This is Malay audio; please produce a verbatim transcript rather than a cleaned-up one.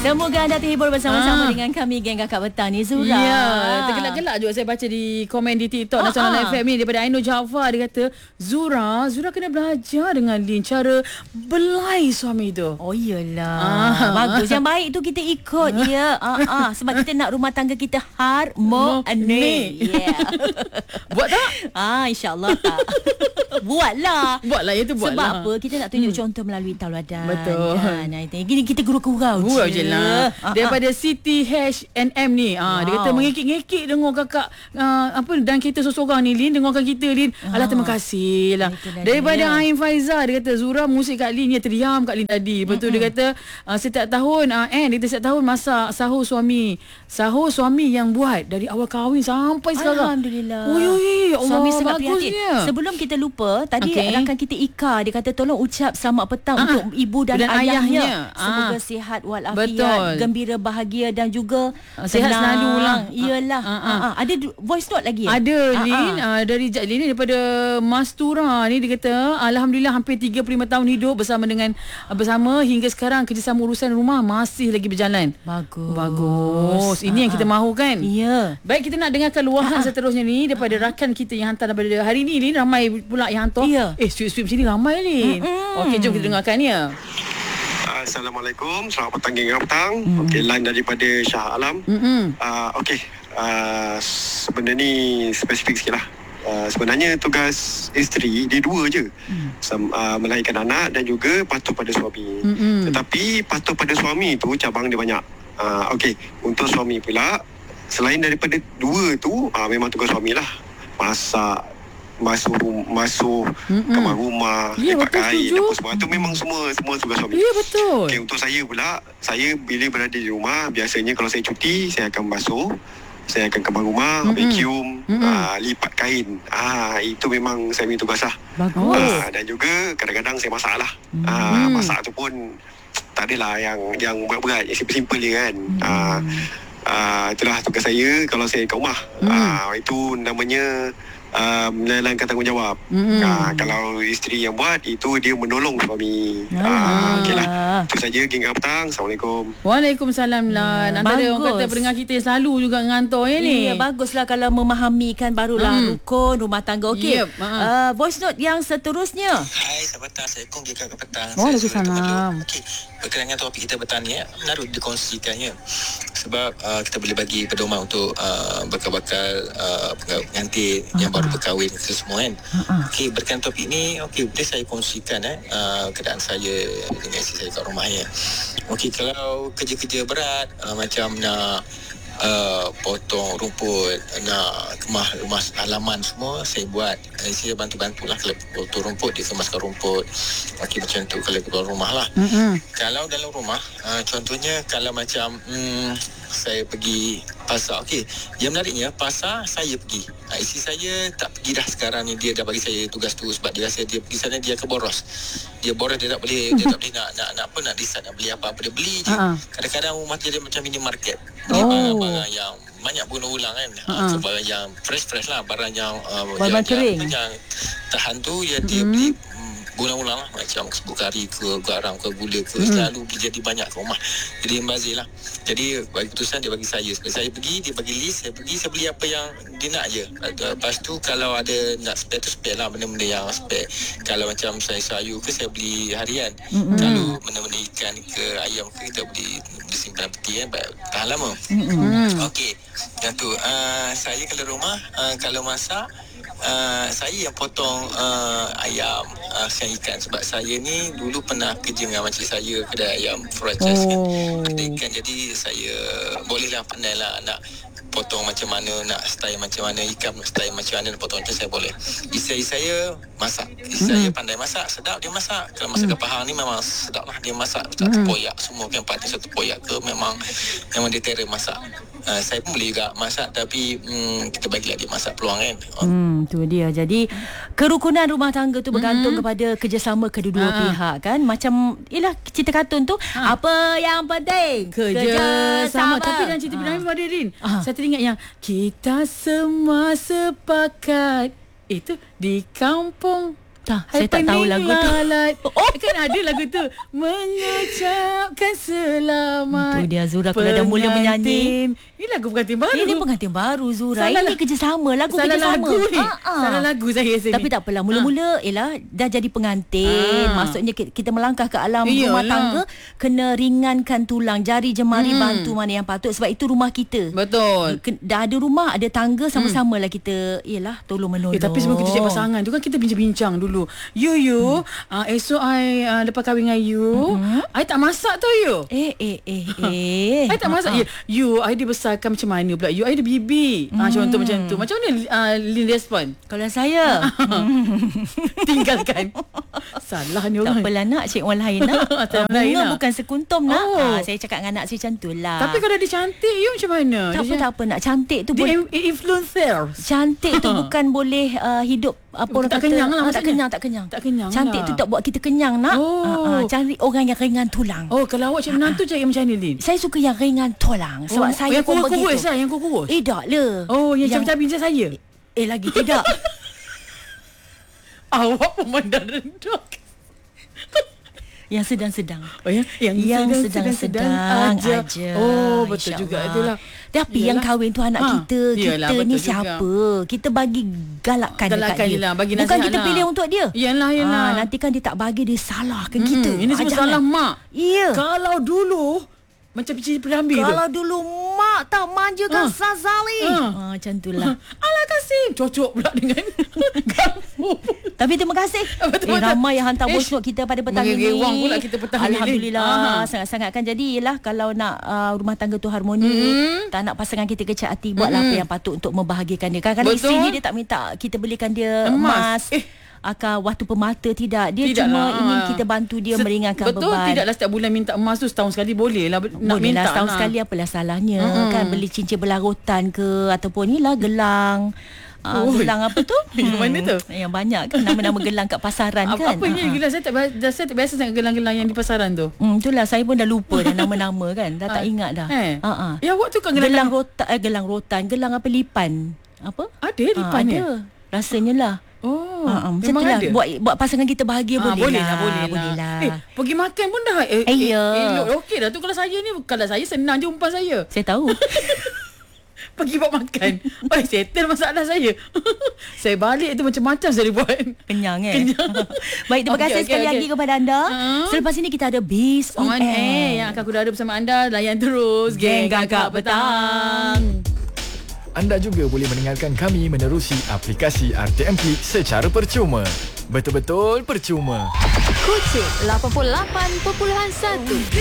Semoga anda terhibur bersama-sama ah. dengan kami geng Kakak Petang ni, Zura. Ya, tergelak-gelak juga saya baca di komen di TikTok ah, Nasional ah. F M ni daripada Aino Jafar. Dia kata, Zura, Zura kena belajar dengan Lin cara belai suami tu. Oh iyalah. Ah. Bagus. Yang baik tu kita ikut ah. ya. Ah, ah. Sebab kita nak rumah tangga kita harmoni. Yeah. Buat tak? Ah, insya-Allah tak. Buatlah. Buatlah itu buatlah. Sebab apa? Kita nak tunjuk hmm. contoh melalui tauladan. Betul. Kan? Gini kita gurau-gurau Gurau je lah. Ah, Daripada ah. Siti H and M ni. Ah, wow. Dia kata mengekik-ngekik dengar kakak uh, apa dan kita seseorang ni, Lin, dengarkan kita, Lin. Ah. Alah, terima kasih lah. Daripada dia. Ain Faizah, dia kata Zura musik kat Lin, dia teriam kat Lin tadi. Betul. Mm-hmm. Dia kata uh, setiap tahun uh, and dia kata setiap tahun masak sahur suami. Sahur suami yang buat dari awal kahwin sampai sekarang. Alhamdulillah. Ui, ui, Allah, suami sangat prihatin. Sebelum kita lupa, tadi okay. rakan kita Ika, dia kata tolong ucap selamat petang ah. untuk ibu dan, dan ayahnya. ayahnya. Semoga ah. sihat walafiat, gembira, bahagia dan juga uh, sihat selalu lah. Iyalah. Ah, ah, ah. Ada voice note lagi? Ada, ah, Lin. Ah. Uh, dari Jad Lin ni, daripada Mastura ni, dia kata alhamdulillah hampir tiga puluh lima tahun hidup bersama dengan uh, bersama hingga sekarang kerjasama urusan rumah masih lagi berjalan. Bagus. Bagus. Ini ah, yang kita mahu kan? Ya. Baik, kita nak dengarkan luahan ah. seterusnya ni daripada ah. rakan kita yang hantar daripada hari ni, Lin. Ramai pula yang hantar. Ya. Eh, sweet-sweet sini ramai, Lin. Mm-hmm. Okey, jom kita dengarkan ya. Assalamualaikum, selamat petang geng petang. Mm. Okey, line daripada Shah Alam. Mm-hmm. Uh, Okey, uh, benda ni spesifik sikit lah. Uh, sebenarnya tugas isteri dia dua je. Mm. Sem, uh, melahirkan anak dan juga patuh pada suami. Mm-hmm. Tetapi patuh pada suami tu cabang dia banyak. Uh, Okey, untuk suami pula, selain daripada dua tu, uh, memang tugas suami lah. Masak, masuk masuk mm-hmm. kamar rumah, ya, lipat kain, apa semua tu mm-hmm. memang semua semua tugas suami. Ya, betul. Okey, untuk saya pula, saya bila berada di rumah, biasanya kalau saya cuti, saya akan basuh, saya akan kamar rumah, mm-hmm. vacuum, mm-hmm. uh, lipat kain. Ah, itu memang saya punya tugas lah. Bagus. Uh, dan juga kadang-kadang saya masak lah. Mm-hmm. Uh, masak tu pun tak adalah yang yang berat-berat, yang simple-simple je kan. Mm-hmm. Uh, uh, itulah tugas saya kalau saya kat rumah. Mm-hmm. Uh, itu namanya Uh, menjalankan tanggungjawab. Mm-hmm. Uh, kalau isteri yang buat, itu dia menolong suami. Ah. Uh, Okeylah. Itu saja geng petang. Assalamualaikum. Waalaikumsalam lah. Antara orang kata pendengar kita selalu juga ngantor ya ni. Ya, baguslah kalau memahami kan, barulah mm. rukun rumah tangga. Okey. Yep. Uh, voice note yang seterusnya. Hai, sahabat petang. Assalamualaikum geng petang. Waalaikumsalam. Okey. Berkenaan dengan topik kita petang ni, menarik dikongsikannya. Sebab uh, kita boleh bagi pedoman untuk uh, bakal-bakal uh, pengantin uh-huh. yang baru berkahwin ke semua kan. Uh-huh. Okey, berkenaan topik ni, okey, boleh saya kongsikan eh uh, keadaan saya dengan isteri saya kat rumah ya. Okey, kalau kerja-kerja berat uh, macam nak uh, potong rumput, nak kemah rumah halaman semua saya buat. Uh, saya bantu-bantulah kalau potong rumput, dia kemaskan rumput. Okey, macam tu kalau keluar rumah lah. Uh-huh. Kalau dalam rumah, uh, contohnya kalau macam hmm, saya pergi pasar. Okey, yang menariknya pasar saya pergi. Ha, isteri saya tak pergi dah sekarang ni. Dia dah bagi saya tugas tu sebab dia rasa dia pergi sana dia akan boros. Dia boros, dia tak boleh dia tak boleh nak nak, nak apa nak decide nak beli apa-apa, dia beli je. Uh-huh. Kadang-kadang rumah dia macam minimarket. Beli oh. barang-barang yang banyak guna ulang kan. Uh-huh. Barang yang fresh-fresh lah, barang yang uh, barang kering. Yang, yang tahan tu ya dia mm-hmm. beli guna ulang lah, macam sebut kari ke garam ke gula ke, hmm. selalu jadi banyak ke rumah, jadi membazir lah. Jadi bagi keputusan dia bagi saya, saya pergi, dia bagi list, saya pergi, saya beli apa yang dia nak je. Lepas tu kalau ada nak spare tu spare lah, benda-benda yang spare. Kalau macam saya sayur ke, saya beli harian. hmm. Kalau benda-benda ikan ke ayam ke, kita beli, beli simpan peti kan, tahan lama. hmm. Okey, yang tu uh, saya kalau rumah, uh, kalau masak, Uh, saya yang potong uh, ayam, uh, siang ikan. Sebab saya ni dulu pernah kerja dengan makcik saya kedai ayam franchise kan. Oh. Ada ikan, jadi saya bolehlah pandai lah nak potong macam mana, nak style macam mana, ikan style macam mana, nak potong macam saya boleh. Isteri saya masak. Isteri hmm. saya pandai masak, sedap dia masak. Kalau masakan hmm. Pahang ni memang sedap lah dia masak. Satu hmm. poyak semua kan, parti satu poyak ke, memang memang dia terror masak. Uh, saya pun boleh juga masak, tapi mm, kita bagilah dia masak peluang kan. Hmm, tu dia. Jadi kerukunan rumah tangga tu bergantung mm-hmm. kepada kerjasama kedua-dua uh-huh. pihak kan. Macam ialah cerita kartun tu, uh. apa yang penting kerjasama. Tapi dalam cerita Bidang Pada Rin, uh. saya teringat yang kita semua sepakat itu di kampung Tak, saya tak tahu lagu tu. Oh, kan ada lagu tu. Mengucapkan selamat. Itu dia Zura kalau dah mula menyanyi. Ini lagu pengantin baru. Ini pengantin baru Zura. Salah ini kerjasama, lagu salah kerjasama. Lagu ni. Ha-ha. Salah lagu saya sini. Tapi tak apalah, mula-mula ialah dah jadi pengantin. Ha. Maksudnya kita melangkah ke alam Iyalah. rumah tangga, kena ringankan tulang, jari jemari, hmm. bantu mana yang patut sebab itu rumah kita. Betul. Dah ada rumah, ada tangga, sama-samalah kita ialah tolong menolong. Eh, tapi sebelum kita cek pasangan tu kan kita bincang-bincang dulu. You you, hmm. uh, esok I uh, lepas kahwin dengan you, hmm. I tak masak tau you. Eh eh eh eh. I tak masak. Ya, you, I dibesarkan macam mana pula? You, I ada bibi. Hmm. Ah, contoh macam tu. Macam mana uh, Lin respon? Kalau saya tinggalkan. Salah ni orang. Tak apalah nak, cik orang lain nak. Bunga nak. bukan sekuntum nak. Oh. Ah, saya cakap dengan anak saya macam tu lah. Tapi kalau dia cantik, you macam mana? Tak apa, tak apa nak. Cantik tu dia boleh. Influencer. Cantik tu bukan boleh uh, hidup apa orang tak kata. Kenyang lah, ah, tak kenyang, tak kenyang. Tak kenyang Cantik lah. tu tak buat kita kenyang nak. Oh. Ah, ah, cari orang yang ringan tulang. Oh, kalau awak cari menantu cari macam ni, Lin? Saya suka yang ringan tulang. Sebab oh, saya yang pun kurus, begitu. Kurus lah, yang kurus. Eh, tak lah. Oh, yang, yang cabi-cabi macam saya? Eh, lagi tidak. Awak memandang rendah. Yang sedang-sedang. Oh, yang, yang, yang sedang-sedang aja. aja. Oh, betul juga itulah. Tapi yalah. Yang kahwin tu anak ha. kita. Yalah, kita ni siapa? Juga. Kita bagi galakkan, galakkan dekat dia. Lah, bagi bukan kita lah. Pilih untuk dia. Yalah, yalah. Ha, nanti kan dia tak bagi, dia salahkan hmm, kita. Ini semua salah mak. Iya. Kalau dulu macam Pici Perambi tu. Kalau dulu mak tak manjakan ha. Sazali. Ha. Ha, macam tu lah. Alah kasih. Cocok pula dengan kamu. Tapi terima kasih. Betul, eh, ramai yang hantar voice note kita pada petang ini. Pula kita petang Alhamdulillah. Sangat-sangat kan. Jadi ialah kalau nak uh, rumah tangga tu harmoni, mm-hmm. tak nak pasangan kita kecil hati, buatlah mm-hmm. apa yang patut untuk membahagiakan dia. Kadang-kadang isteri ni dia tak minta kita belikan dia emas. emas. Eh. Akan waktu permata tidak. Dia tidak cuma lah. ingin kita bantu dia Se- meringankan betul, beban. Betul, tidaklah setiap bulan minta emas tu setahun sekali boleh lah. Nak boleh minta lah setahun lah. sekali apalah salahnya. Hmm. Kan beli cincin berlarutan ke ataupun ni lah gelang. Uh, gelang apa tu? Yang mana tu? Yang banyak kan nama-nama gelang kat pasaran apa, kan. Apa ini uh-huh. gelang? Saya tak, saya tak biasa sangat gelang-gelang yang di pasaran tu. Hmm, itulah saya pun dah lupa dah nama-nama kan. Dah tak ingat dah. Eh. Uh-huh. Ya awak tu kan gelang, gelang rotan, eh, gelang rotan, gelang apa lipan. Apa? Ada lipan uh, ada. Rasanya lah. Oh, uh, macam tu lah. Buat, buat pasangan kita bahagia ah, boleh, boleh lah. Boleh lah. Boleh lah. Eh, pergi makan pun dah. Eh, eh, ya. eh, eh, okey dah tu kalau saya ni. Kalau saya senang je umpan saya. Saya tahu. Pergi buat makan. Oh, settle masalah saya. Saya balik tu macam-macam saya buat. Kenyang eh. Kenyang. Baik, terima okay, kasih okay, sekali okay. lagi kepada anda. Uh-huh. Selepas ini kita ada Biz on, on Air. Air. Yang akan aku ada bersama anda. Layan terus. Geng Kakak Petang. Anda juga boleh mendengarkan kami menerusi aplikasi R T M Click secara percuma. Betul-betul percuma. Kocek lapan puluh lapan perpuluhan satu.